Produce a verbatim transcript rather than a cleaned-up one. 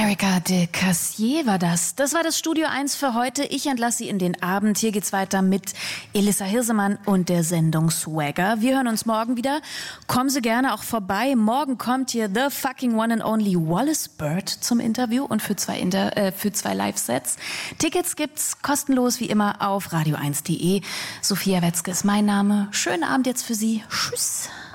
Erika de Cassier war das. Das war das Studio eins für heute. Ich entlasse Sie in den Abend. Hier geht's weiter mit Elissa Hirsemann und der Sendung Swagger. Wir hören uns morgen wieder. Kommen Sie gerne auch vorbei. Morgen kommt hier the fucking one and only Wallace Bird zum Interview und für zwei, Inter- äh, für zwei Live-Sets. Tickets gibt's kostenlos wie immer auf radio eins punkt de. Sophia Wetzke ist mein Name. Schönen Abend jetzt für Sie. Tschüss.